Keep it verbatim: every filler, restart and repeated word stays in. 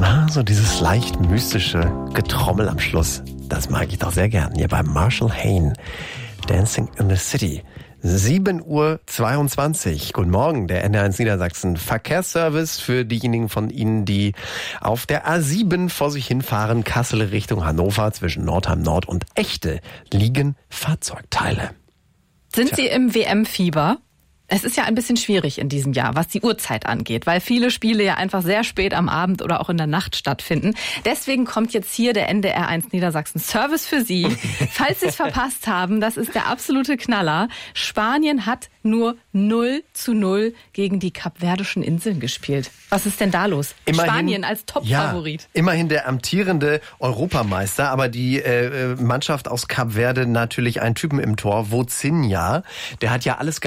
Ah, so dieses leicht mystische Getrommel am Schluss. Das mag ich doch sehr gern. Hier bei Marshall Hain. Dancing in the City. sieben Uhr zweiundzwanzig. Guten Morgen, der N D R eins Niedersachsen Verkehrsservice für diejenigen von Ihnen, die auf der A sieben vor sich hinfahren, Kassel Richtung Hannover, zwischen Nordheim Nord und Echte liegen Fahrzeugteile. Sind Tja. Sie im W M-Fieber? Es ist ja ein bisschen schwierig in diesem Jahr, was die Uhrzeit angeht, weil viele Spiele ja einfach sehr spät am Abend oder auch in der Nacht stattfinden. Deswegen kommt jetzt hier der N D R eins Niedersachsen Service für Sie. Falls Sie es verpasst haben, das ist der absolute Knaller. Spanien hat nur null zu null gegen die Kapverdischen Inseln gespielt. Was ist denn da los? Immerhin, Spanien als Top-Favorit. Ja, immerhin der amtierende Europameister, aber die äh, Mannschaft aus Kap Verde natürlich einen Typen im Tor, Vozinha. Der hat ja alles